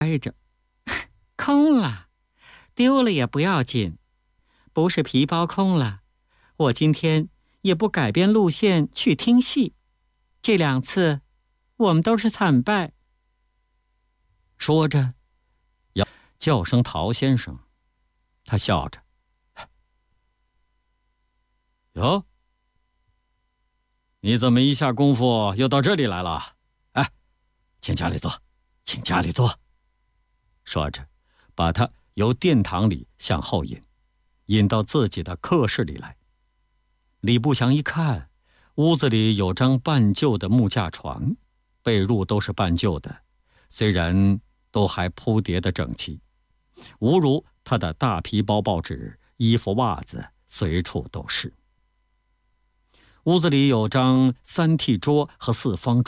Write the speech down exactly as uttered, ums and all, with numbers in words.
挨着，空了，丢了也不要紧，不是皮包空了，我今天也不改变路线去听戏，这两次我们都是惨败。说着，要叫声陶先生，他笑着，哟，你怎么一下功夫又到这里来了？哎，请家里坐，请家里坐。说着，把他由殿堂里向后引，引到自己的客室里来。李步祥一看，屋子里有张半旧的木架床，被褥都是半旧的，虽然都还铺叠得整齐，无如他的大皮包报纸、衣服袜子随处都是。屋子里有张三屉桌和四方